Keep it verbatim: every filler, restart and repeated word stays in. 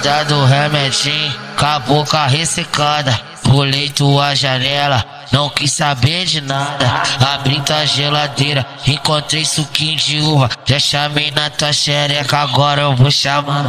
Safada do remedinho, com a boca ressecada. Pulei tua janela, não quis saber de nada. Abri tua geladeira, encontrei suquinho de uva. Já chamei na tua xereca, agora eu vou chamar.